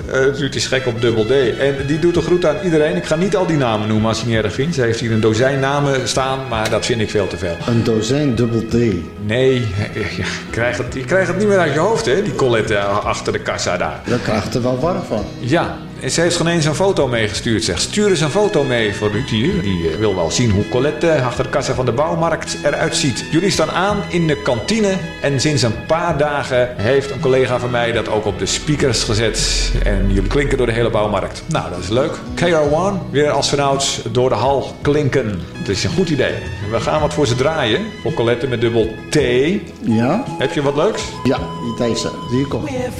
Ruud is gek op dubbel D. En die doet een groet aan iedereen. Ik ga niet al die namen noemen als je niet erg vindt. Ze heeft hier een dozijn namen staan, maar dat vind ik veel te veel. Een dozijn dubbel D? Nee, je krijgt het niet meer uit je hoofd, hè? Die Colette achter de kassa daar. Daar krijg je er wel warm van. Ja, en ze heeft geen eens een foto meegestuurd. Zegt, stuur eens een foto mee voor Ruud hier. Die wil wel zien hoe Colette achter de kassa van de bouwmarkt eruit ziet. Jullie staan aan in de kantine. En sinds een paar dagen heeft een collega van mij dat ook op de speakers gezet. En jullie klinken door de hele bouwmarkt. Nou, dat is leuk. KR1, weer als vanouds door de hal klinken. Dat is een goed idee. We gaan wat voor ze draaien. Voor Colette met dubbel T. Ja? Heb je wat leuks? Ja, deze. Hier komt.